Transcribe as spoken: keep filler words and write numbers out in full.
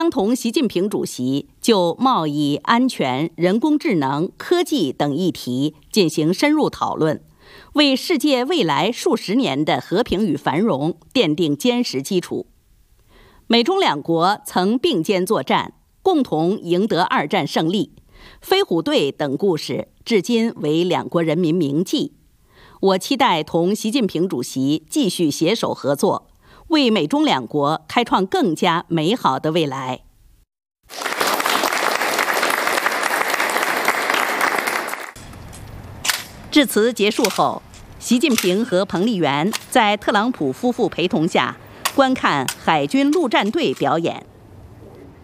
同习近平主席就贸易、安全、人工智能、科技等议题进行深入讨论，为世界未来数十年的和平与繁荣奠定坚实基础。美中两国曾并肩作战，共同赢得二战胜利。飞虎队等故事至今为两国人民铭记。我期待同习近平主席继续携手合作，为美中两国开创更加美好的未来。致辞结束后，习近平和彭丽媛在特朗普夫妇陪同下观看海军陆战队表演。